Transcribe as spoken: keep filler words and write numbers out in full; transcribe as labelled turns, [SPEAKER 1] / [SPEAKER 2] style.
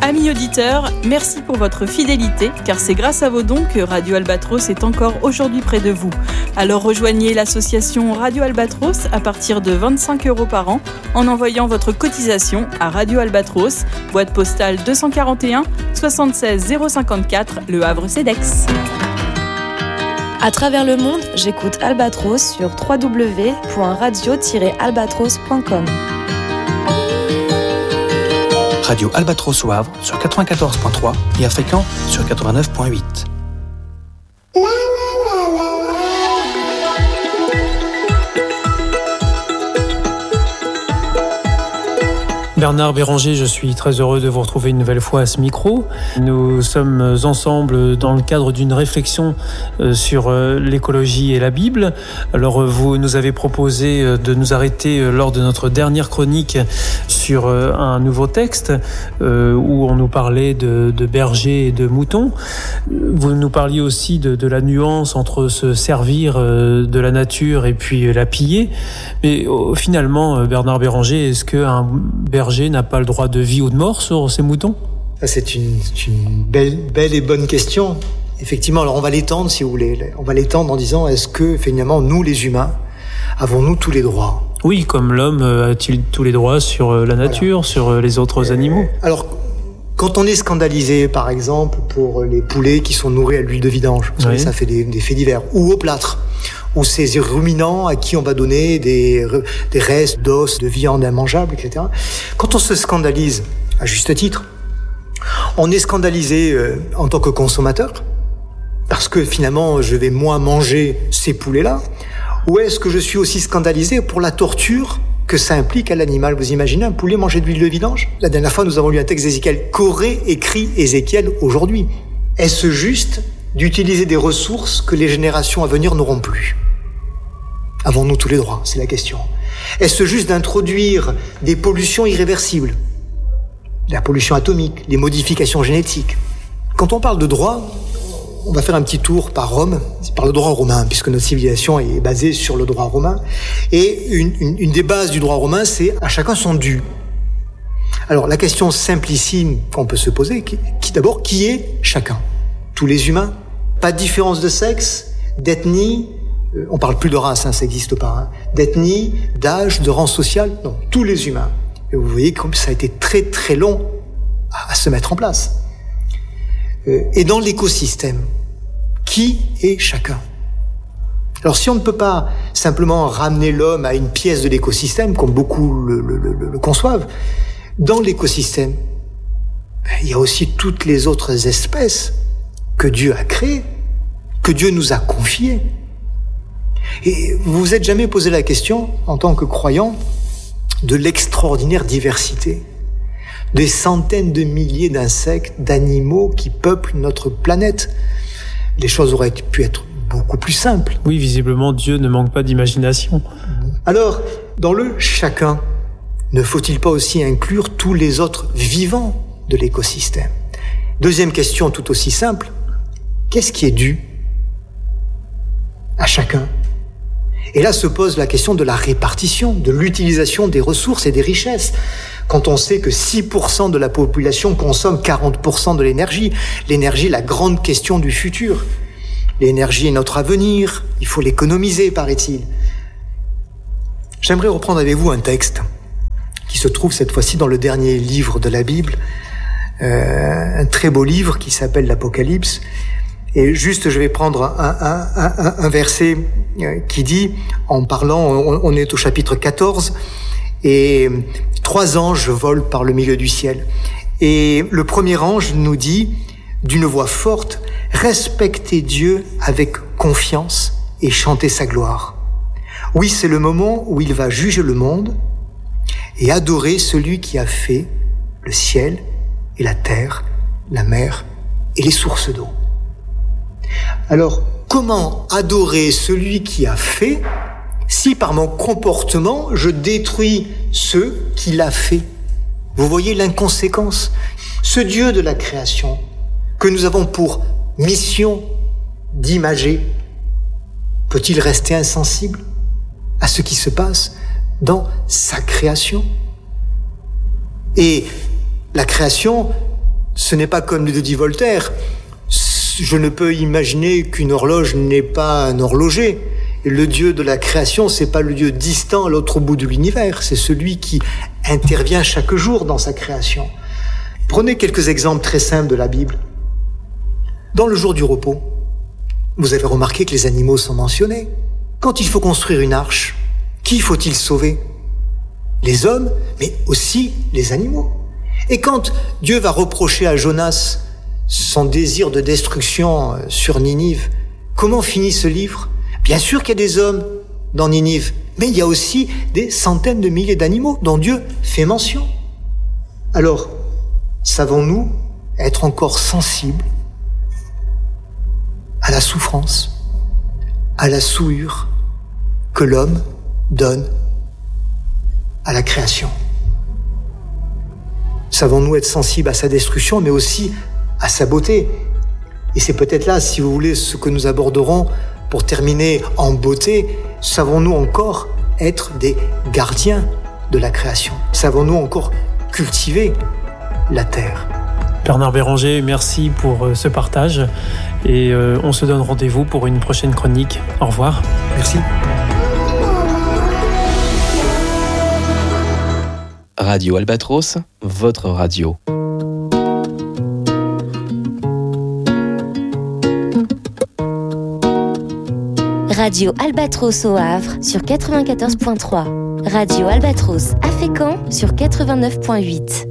[SPEAKER 1] Amis auditeurs, merci pour votre fidélité, car c'est grâce à vos dons que Radio Albatros est encore aujourd'hui près de vous. Alors rejoignez l'association Radio Albatros à partir de vingt-cinq euros par an en envoyant votre cotisation à Radio Albatros, boîte postale deux cent quarante et un soixante-seize zéro cinquante-quatre, Le Havre-Cedex.
[SPEAKER 2] À travers le monde, j'écoute Albatros sur w w w point radio tiret albatros point com.
[SPEAKER 3] Radio Albatros au Havre sur quatre-vingt-quatorze point trois et à Fréquent sur quatre-vingt-neuf point huit.
[SPEAKER 4] Bernard Béranger, je suis très heureux de vous retrouver une nouvelle fois à ce micro. Nous sommes ensemble dans le cadre d'une réflexion sur l'écologie et la Bible. Alors vous nous avez proposé de nous arrêter lors de notre dernière chronique sur un nouveau texte où on nous parlait de, de bergers et de moutons. Vous nous parliez aussi de, de la nuance entre se servir de la nature et puis la piller. Mais finalement, Bernard Béranger, est-ce qu'un berger n'a pas le droit de vie ou de mort sur ses moutons ?
[SPEAKER 5] C'est une, une belle, belle et bonne question. Effectivement, alors on va l'étendre si vous voulez. On va l'étendre en disant, est-ce que finalement, nous les humains, avons-nous tous les droits ?
[SPEAKER 4] Oui, comme l'homme a-t-il tous les droits sur la nature, voilà, sur les autres euh, animaux ?
[SPEAKER 5] Alors, quand on est scandalisé, par exemple, pour les poulets qui sont nourris à l'huile de vidange, vous savez, oui, ça fait des, des faits divers, ou au plâtre, ou ces ruminants à qui on va donner des, des restes d'os, de viande immangeable, et cetera. Quand on se scandalise, à juste titre, on est scandalisé euh, en tant que consommateur, parce que finalement, je vais moins manger ces poulets-là, ou est-ce que je suis aussi scandalisé pour la torture que ça implique à l'animal ? Vous imaginez un poulet manger de l'huile de vidange ? La dernière fois, nous avons lu un texte d'Ézéchiel qu'aurait écrit Ézéchiel aujourd'hui. Est-ce juste d'utiliser des ressources que les générations à venir n'auront plus ? Avons-nous tous les droits ? C'est la question. Est-ce juste d'introduire des pollutions irréversibles ? La pollution atomique, les modifications génétiques. Quand on parle de droit, on va faire un petit tour par Rome, par le droit romain, puisque notre civilisation est basée sur le droit romain. Et une, une, une des bases du droit romain, c'est à chacun son dû. Alors, la question simplissime qu'on peut se poser, qui, qui d'abord, qui est chacun ? Tous les humains ? Pas de différence de sexe, d'ethnie, euh, on parle plus de race, hein, ça n'existe pas, hein, d'ethnie, d'âge, de rang social, non, tous les humains. Et vous voyez comme ça a été très très long à, à se mettre en place. Et dans l'écosystème, qui est chacun ? Alors si on ne peut pas simplement ramener l'homme à une pièce de l'écosystème, comme beaucoup le, le, le, le conçoivent, dans l'écosystème, ben, il y a aussi toutes les autres espèces que Dieu a créées, que Dieu nous a confiées. Et vous vous êtes jamais posé la question, en tant que croyant, de l'extraordinaire diversité ? Des centaines de milliers d'insectes, d'animaux qui peuplent notre planète. Les choses auraient pu être beaucoup plus simples.
[SPEAKER 4] Oui, visiblement, Dieu ne manque pas d'imagination.
[SPEAKER 5] Alors, dans le chacun, ne faut-il pas aussi inclure tous les autres vivants de l'écosystème ? Deuxième question tout aussi simple, qu'est-ce qui est dû à chacun ? Et là se pose la question de la répartition, de l'utilisation des ressources et des richesses. Quand on sait que six pour cent de la population consomme quarante pour cent de l'énergie, l'énergie est la grande question du futur. L'énergie est notre avenir, il faut l'économiser, paraît-il. J'aimerais reprendre avec vous un texte qui se trouve cette fois-ci dans le dernier livre de la Bible, euh, un très beau livre qui s'appelle l'Apocalypse. Et juste, je vais prendre un, un, un, un verset qui dit, en parlant, on, on est au chapitre quatorze, et trois anges volent par le milieu du ciel. Et le premier ange nous dit, d'une voix forte, « Respectez Dieu avec confiance et chantez sa gloire. Oui, c'est le moment où il va juger le monde et adorer celui qui a fait le ciel et la terre, la mer et les sources d'eau. » Alors, comment adorer celui qui a fait si par mon comportement, je détruis ceux qui l'a fait? Vous voyez l'inconséquence. Ce Dieu de la création, que nous avons pour mission d'imager, peut-il rester insensible à ce qui se passe dans sa création? Et la création Ce n'est pas comme le dit Voltaire. Je ne peux imaginer qu'une horloge n'est pas un horloger. Et le Dieu de la création, c'est pas le Dieu distant à l'autre bout de l'univers. C'est celui qui intervient chaque jour dans sa création. Prenez quelques exemples très simples de la Bible. Dans le jour du repos, vous avez remarqué que les animaux sont mentionnés. Quand il faut construire une arche, qui faut-il sauver? Les hommes, mais aussi les animaux. Et quand Dieu va reprocher à Jonas son désir de destruction sur Ninive, comment finit ce livre? Bien sûr qu'il y a des hommes dans Ninive, mais il y a aussi des centaines de milliers d'animaux dont Dieu fait mention. Alors, savons-nous être encore sensibles à la souffrance, à la souillure que l'homme donne à la création? Savons-nous être sensibles à sa destruction, mais aussi à sa beauté? Et c'est peut-être là, si vous voulez, ce que nous aborderons pour terminer en beauté. Savons-nous encore être des gardiens de la création? Savons-nous encore cultiver la terre?
[SPEAKER 4] Bernard Béranger, merci pour ce partage et euh, on se donne rendez-vous pour une prochaine chronique. Au revoir.
[SPEAKER 5] Merci.
[SPEAKER 6] Radio Albatros, votre radio.
[SPEAKER 7] Radio Albatros au Havre sur quatre-vingt-quatorze point trois. Radio Albatros à Fécamp sur quatre-vingt-neuf point huit.